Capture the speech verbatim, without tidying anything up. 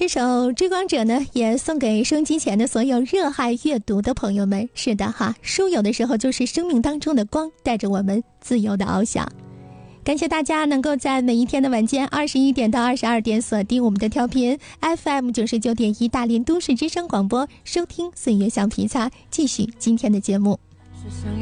这首《追光者》呢，也送给收音机前的所有热爱阅读的朋友们。是的哈，书有的时候就是生命当中的光，带着我们自由的翱翔。感谢大家能够在每一天的晚间二十一点到二十二点锁定我们的调频 F M 九十九点一大连都市之声广播，收听岁月橡皮擦，继续今天的节目。